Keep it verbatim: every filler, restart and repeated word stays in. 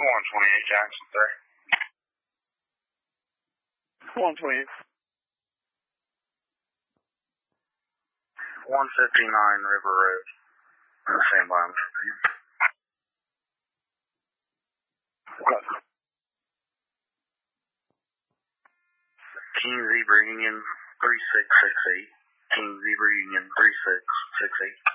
one twenty-eight Jackson three. one twenty-eight. one fifty-nine River Road. Same by him. Okay. King Zebra Union three six six eight. King Zebra Union three six six eight.